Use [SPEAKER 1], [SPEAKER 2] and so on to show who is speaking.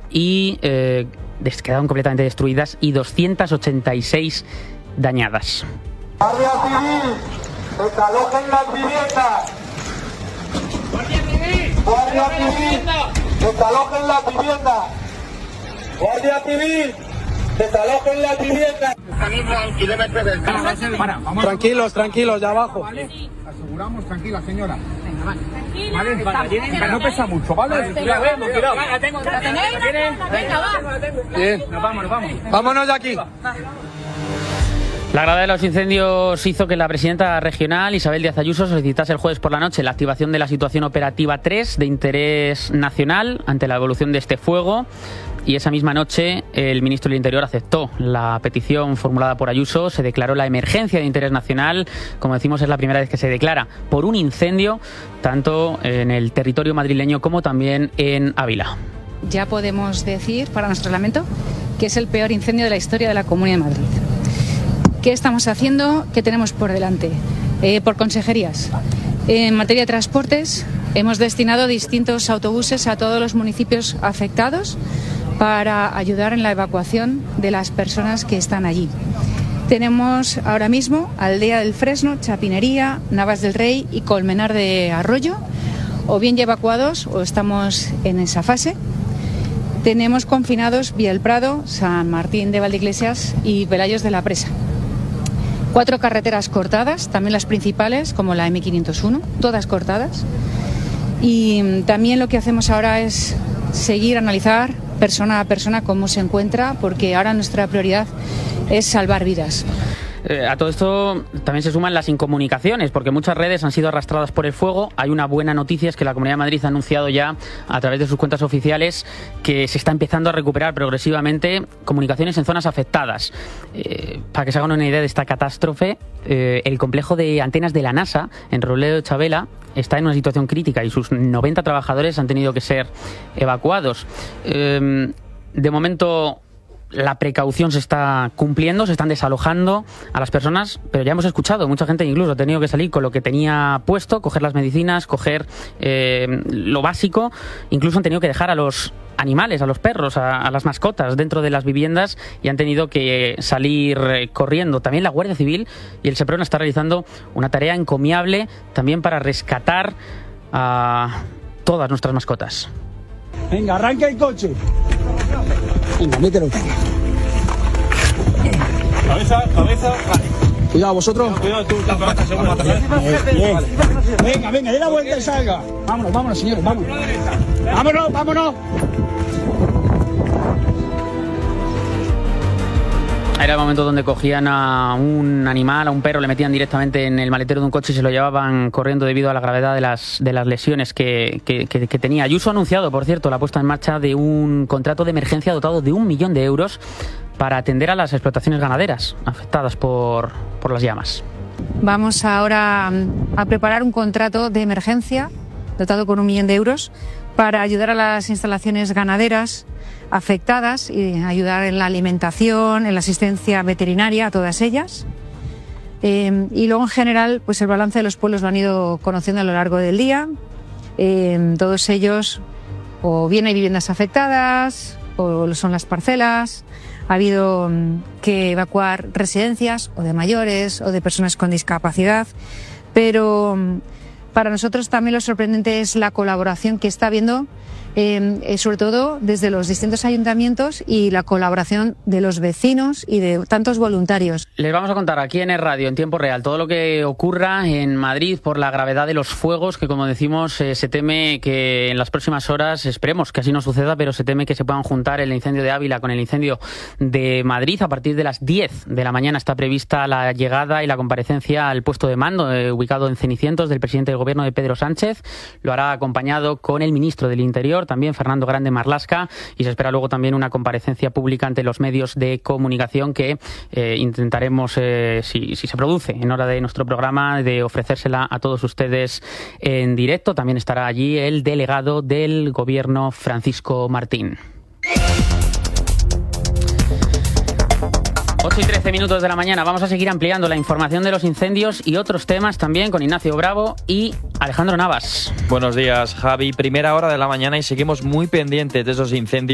[SPEAKER 1] y quedaron completamente destruidas y 286 dañadas.
[SPEAKER 2] Guardia Civil, desalojen las viviendas. Guardia Civil, desalojen las viviendas. Guardia Civil, desalojen las viviendas. Tranquilos, ya abajo.
[SPEAKER 3] ¿Vale? Aseguramos, tranquila, señora. Venga, vale. ¿Vale? No pesa mucho, ¿vale?
[SPEAKER 2] Cuidado.
[SPEAKER 3] ¿La tenéis? Venga, va.
[SPEAKER 2] Bien.
[SPEAKER 3] Nos vamos.
[SPEAKER 2] Vámonos de aquí.
[SPEAKER 1] La gravedad de los incendios hizo que la presidenta regional, Isabel Díaz Ayuso, solicitase el jueves por la noche la activación de la situación operativa 3 de interés nacional ante la evolución de este fuego. Y esa misma noche el ministro del Interior aceptó la petición formulada por Ayuso. Se declaró la emergencia de interés nacional. Como decimos, es la primera vez que se declara por un incendio, tanto en el territorio madrileño como también en Ávila.
[SPEAKER 4] Ya podemos decir, para nuestro lamento, que es el peor incendio de la historia de la Comunidad de Madrid. ¿Qué estamos haciendo? ¿Qué tenemos por delante? Por consejerías. En materia de transportes, hemos destinado distintos autobuses a todos los municipios afectados para ayudar en la evacuación de las personas que están allí. Tenemos ahora mismo Aldea del Fresno, Chapinería, Navas del Rey y Colmenar de Arroyo, o bien ya evacuados o estamos en esa fase. Tenemos confinados Vía del Prado, San Martín de Valdeiglesias y Velayos de la Presa. 4 carreteras cortadas, también las principales, como la M501, todas cortadas. Y también lo que hacemos ahora es seguir, analizar persona a persona cómo se encuentra, porque ahora nuestra prioridad es salvar vidas.
[SPEAKER 1] A todo esto también se suman las incomunicaciones, porque muchas redes han sido arrastradas por el fuego. Hay una buena noticia, es que la Comunidad de Madrid ha anunciado ya a través de sus cuentas oficiales que se está empezando a recuperar progresivamente comunicaciones en zonas afectadas. Para que se hagan una idea de esta catástrofe, el complejo de antenas de la NASA en Robledo de Chavela está en una situación crítica y sus 90 trabajadores han tenido que ser evacuados. De momento, la precaución se está cumpliendo, se están desalojando a las personas, pero ya hemos escuchado, mucha gente incluso ha tenido que salir con lo que tenía puesto, coger las medicinas, coger lo básico, incluso han tenido que dejar a los animales, a los perros, a las mascotas dentro de las viviendas y han tenido que salir corriendo. También la Guardia Civil y el Seprona está realizando una tarea encomiable también para rescatar a todas nuestras mascotas.
[SPEAKER 5] Venga, arranca el coche. Venga, mételo.
[SPEAKER 2] Cabeza, vale.
[SPEAKER 5] Cuidado, vosotros.
[SPEAKER 2] Cuidado tú, la cabeza seguro.
[SPEAKER 5] Venga, dé la vuelta y salga. Vámonos, señores, vámonos.
[SPEAKER 1] Era el momento donde cogían a un animal, a un perro, le metían directamente en el maletero de un coche y se lo llevaban corriendo debido a la gravedad de las lesiones que tenía. Ayuso ha anunciado, por cierto, la puesta en marcha de un contrato de emergencia dotado de 1 millón de euros para atender a las explotaciones ganaderas afectadas por las llamas.
[SPEAKER 4] Vamos ahora a preparar un contrato de emergencia dotado con 1 millón de euros para ayudar a las instalaciones ganaderas afectadas y ayudar en la alimentación, en la asistencia veterinaria a todas ellas. Y luego, en general, pues el balance de los pueblos lo han ido conociendo a lo largo del día. Todos ellos, o bien hay viviendas afectadas, o son las parcelas. Ha habido que evacuar residencias, o de mayores, o de personas con discapacidad. Pero para nosotros también lo sorprendente es la colaboración que está habiendo, sobre todo desde los distintos ayuntamientos y la colaboración de los vecinos y de tantos voluntarios.
[SPEAKER 1] Les vamos a contar aquí en el radio, en tiempo real, todo lo que ocurra en Madrid por la gravedad de los fuegos, que como decimos se teme que en las próximas horas, esperemos que así no suceda, pero se teme que se puedan juntar el incendio de Ávila con el incendio de Madrid. A partir de las 10 de la mañana está prevista la llegada y la comparecencia al puesto de mando ubicado en Cenicientos del presidente del gobierno, de Pedro Sánchez. Lo hará acompañado con el ministro del Interior, también Fernando Grande Marlaska, y se espera luego también una comparecencia pública ante los medios de comunicación que intentaremos, si se produce en hora de nuestro programa, de ofrecérsela a todos ustedes en directo. También estará allí el delegado del gobierno, Francisco Martín. 8:13 de la mañana. Vamos a seguir ampliando la información de los incendios y otros temas también con Ignacio Bravo y Alejandro Navas.
[SPEAKER 6] Buenos días, Javi. Primera hora de la mañana y seguimos muy pendientes de esos incendios